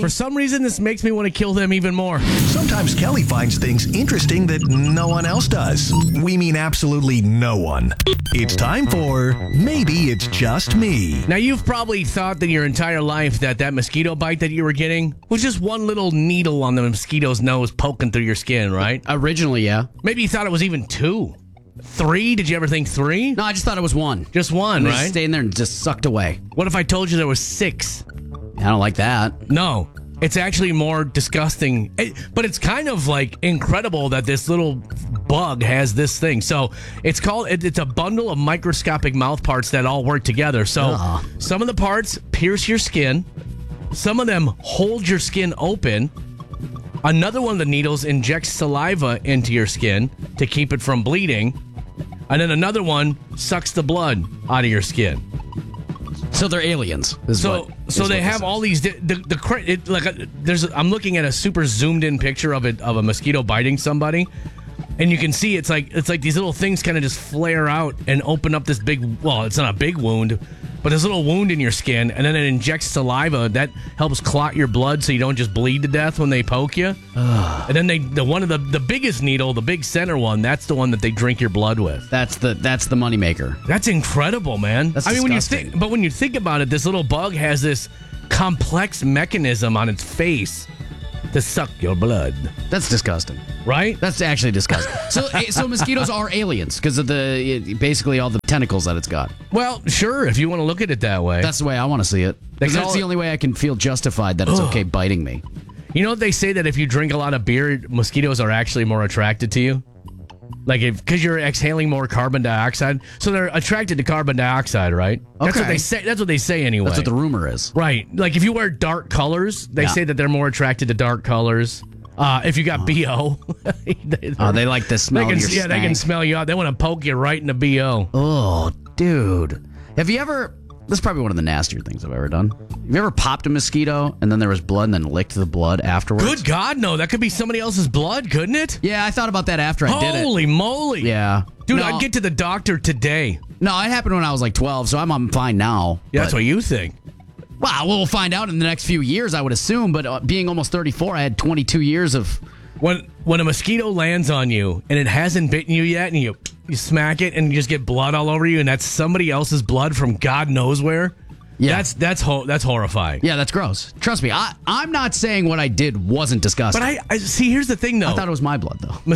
For some reason, this makes me want to kill them even more. Sometimes Kelly finds things interesting that no one else does. We mean absolutely no one. It's time for Maybe It's Just Me. Now, you've probably thought that your entire life that mosquito bite that you were getting was just one little needle on the mosquito's nose poking through your skin, right? Originally, yeah. Maybe you thought it was even 2. 3? Did you ever think 3? No, I just thought it was 1. Just 1, And they right? just stayed in there and just sucked away. What if I told you there was 6? I don't like that. No. It's actually more disgusting. But it's kind of like incredible that this little bug has this thing. So it's a bundle of microscopic mouth parts that all work together. So some of the parts pierce your skin. Some of them hold your skin open. Another one of the needles injects saliva into your skin to keep it from bleeding. And then another one sucks the blood out of your skin. So they're aliens. So they have all these. I'm looking at a super zoomed in picture of a mosquito biting somebody, and you can see it's like these little things kind of just flare out and open up this big. Well, it's not a big wound, but this little wound in your skin, and then it injects saliva that helps clot your blood so you don't just bleed to death when they poke you. And then the biggest needle, the big center one, that's the one that they drink your blood with. That's the moneymaker. That's incredible, man. That's disgusting. when you think about it, this little bug has this complex mechanism on its face to suck your blood. That's disgusting. Right? That's actually disgusting. So mosquitoes are aliens because of basically all the tentacles that it's got. Well, sure, if you want to look at it that way. That's the way I want to see it. Because that's the only way I can feel justified that it's okay biting me. You know what they say, that if you drink a lot of beer, mosquitoes are actually more attracted to you? Like, because you're exhaling more carbon dioxide. So they're attracted to carbon dioxide, right? Okay. That's what they say. That's what they say anyway. That's what the rumor is. Right. Like, if you wear dark colors, they say that they're more attracted to dark colors. If you got BO. They like the smell of your stank. They can smell you out. They want to poke you right in the BO. Oh, dude. Have you ever... This is probably one of the nastier things I've ever done. Have you ever popped a mosquito and then there was blood and then licked the blood afterwards? Good God, no. That could be somebody else's blood, couldn't it? Yeah, I thought about that after I did it. Holy moly. Yeah. Dude, I'd get to the doctor today. No, it happened when I was like 12, so I'm fine now. Yeah, that's what you think. Well, we'll find out in the next few years, I would assume. But being almost 34, I had 22 years of... When a mosquito lands on you and it hasn't bitten you yet, and you smack it and you just get blood all over you, and that's somebody else's blood from God knows where. Yeah, that's horrifying. Yeah, that's gross. Trust me, I'm not saying what I did wasn't disgusting. But I see. Here's the thing, though. I thought it was my blood, though.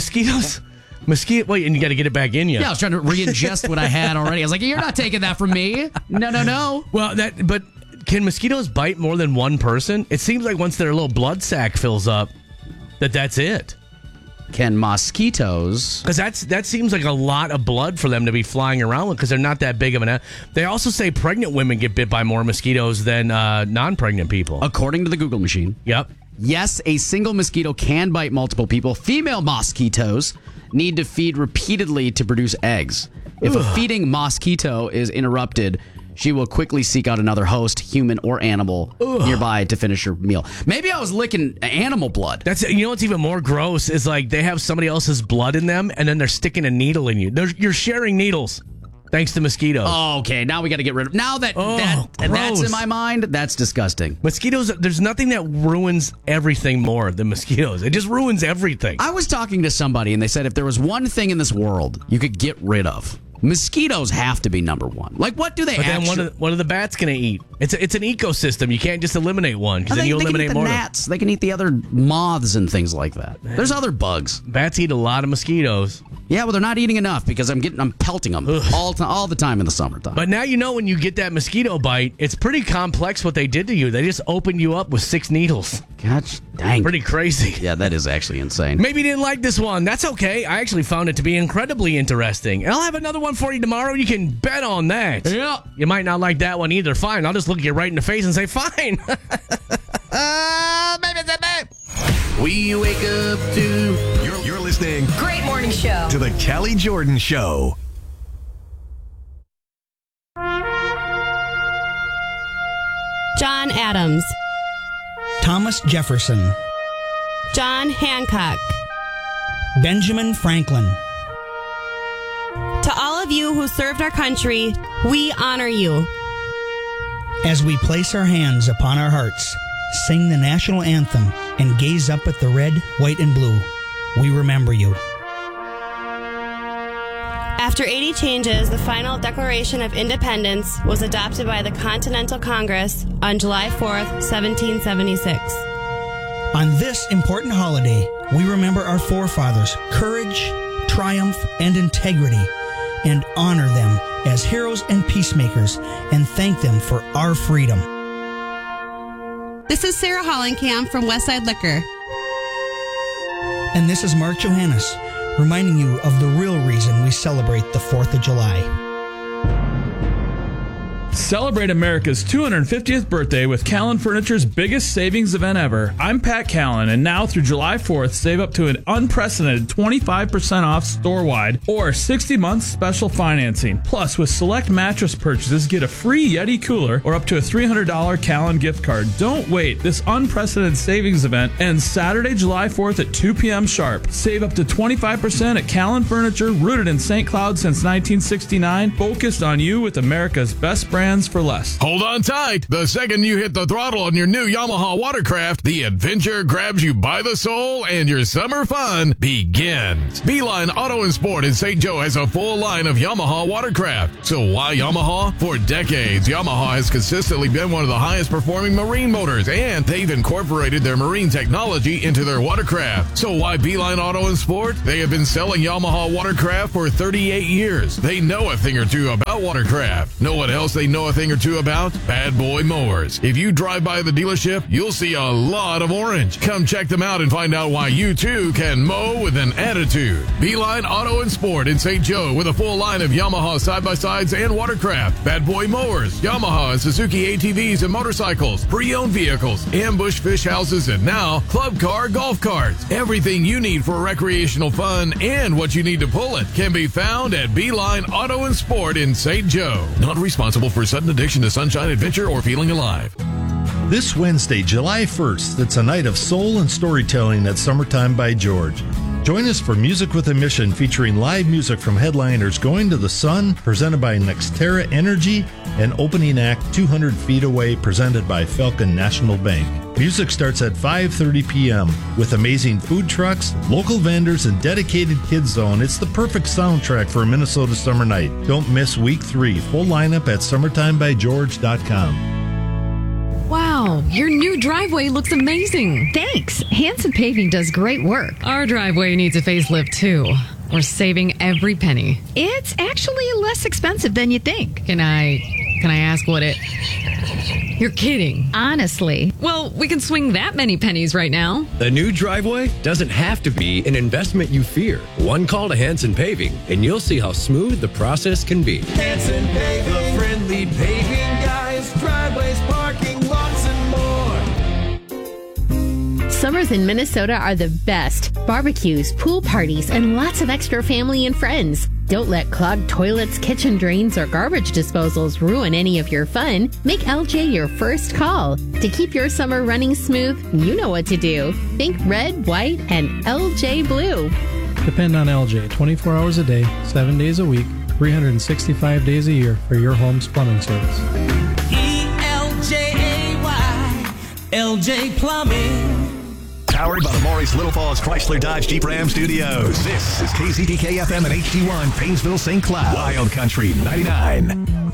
Wait, and you got to get it back in you. Yeah, I was trying to re-ingest what I had already. I was like, you're not taking that from me. No. Well, but can mosquitoes bite more than one person? It seems like once their little blood sac fills up, that's it. Can mosquitoes? Because that seems like a lot of blood for them to be flying around with, because they're not that big of an... They also say pregnant women get bit by more mosquitoes than non-pregnant people. According to the Google machine. Yep. Yes, a single mosquito can bite multiple people. Female mosquitoes need to feed repeatedly to produce eggs. If a feeding mosquito is interrupted, she will quickly seek out another host, human or animal, nearby to finish her meal. Maybe I was licking animal blood. You know what's even more gross is, like, they have somebody else's blood in them, and then they're sticking a needle in you. You're sharing needles, thanks to mosquitoes. Oh, okay. Now we got to get rid of... Now that's in my mind, that's disgusting. Mosquitoes, there's nothing that ruins everything more than mosquitoes. It just ruins everything. I was talking to somebody, and they said if there was one thing in this world you could get rid of, mosquitoes have to be number one. Like, what do they actually... Then what are the bats going to eat? It's an ecosystem. You can't just eliminate one, because then you eliminate more. They can eat the gnats. They can eat the other moths and things like that. There's other bugs. Bats eat a lot of mosquitoes. Yeah, well, they're not eating enough because I'm pelting them all the time in the summertime. But now you know, when you get that mosquito bite, it's pretty complex what they did to you. They just opened you up with 6 needles. Gosh dang. Pretty crazy. Yeah, that is actually insane. Maybe you didn't like this one. That's okay. I actually found it to be incredibly interesting. And I'll have another one for you tomorrow. You can bet on that. Yeah. You might not like that one either. Fine. I'll just look you right in the face and say, fine. We wake up to... You're listening... Great morning show. ...to the Kelly Jordan Show. John Adams. Thomas Jefferson. John Hancock. Benjamin Franklin. To all of you who served our country, we honor you. As we place our hands upon our hearts, sing the national anthem, and gaze up at the red, white, and blue. We remember you. After 80 changes, the final Declaration of Independence was adopted by the Continental Congress on July 4th, 1776. On this important holiday, we remember our forefathers' courage, triumph, and integrity, and honor them as heroes and peacemakers, and thank them for our freedom. This is Sarah Hollenkamp from Westside Liquor. And this is Mark Johannes, reminding you of the real reason we celebrate the 4th of July. Celebrate America's 250th birthday with Callan Furniture's biggest savings event ever. I'm Pat Callan, and now through July 4th, save up to an unprecedented 25% off store-wide or 60 months special financing. Plus, with select mattress purchases, get a free Yeti cooler or up to a $300 Callan gift card. Don't wait. This unprecedented savings event ends Saturday, July 4th at 2 p.m. sharp. Save up to 25% at Callan Furniture, rooted in St. Cloud since 1969, focused on you with America's best brands for less. Hold on tight. The second you hit the throttle on your new Yamaha watercraft, the adventure grabs you by the soul and your summer fun begins. Beeline Auto and Sport in St. Joe has a full line of Yamaha watercraft. So why Yamaha? For decades, Yamaha has consistently been one of the highest performing marine motors, and they've incorporated their marine technology into their watercraft. So why Beeline Auto and Sport? They have been selling Yamaha watercraft for 38 years. They know a thing or two about watercraft. Know what else they know a thing or two about? Bad Boy Mowers. If you drive by the dealership, you'll see a lot of orange. Come check them out and find out why you too can mow with an attitude. Beeline Auto and Sport in St. Joe with a full line of Yamaha side-by-sides and watercraft, Bad Boy Mowers, Yamaha and Suzuki ATVs and motorcycles, pre-owned vehicles, ambush fish houses, and now club car golf carts. Everything you need for recreational fun and what you need to pull it can be found at Beeline Auto and Sport in St. Joe. Not responsible for sudden addiction to sunshine, adventure, or feeling alive. This Wednesday, July 1st, it's a night of soul and storytelling at Summertime by George. Join us for Music with a Mission, featuring live music from headliners Going to the Sun, presented by Nextera Energy, and opening act 200 Feet Away, presented by Falcon National Bank. Music starts at 5:30 p.m. with amazing food trucks, local vendors, and dedicated kids zone. It's the perfect soundtrack for a Minnesota summer night. Don't miss week 3. Full lineup at summertimebygeorge.com. Wow, your new driveway looks amazing. Thanks. Hanson Paving does great work. Our driveway needs a facelift too. We're saving every penny. It's actually less expensive than you think. Can I ask what it... You're kidding. Honestly. Well, we can swing that many pennies right now. The new driveway doesn't have to be an investment you fear. One call to Hanson Paving, and you'll see how smooth the process can be. Hanson Paving, the friendly paving guys, driveways, parking lots, and more. Summers in Minnesota are the best. Barbecues, pool parties, and lots of extra family and friends. Don't let clogged toilets, kitchen drains, or garbage disposals ruin any of your fun. Make LJ your first call. To keep your summer running smooth, you know what to do. Think red, white, and LJ Blue. Depend on LJ 24 hours a day, 7 days a week, 365 days a year for your home's plumbing service. ELJAY, LJ Plumbing. Powered by the Maurice Little Falls Chrysler Dodge Jeep Ram Studios. This is KZDK FM and HD1, Painesville, St. Cloud. Wild Country 99.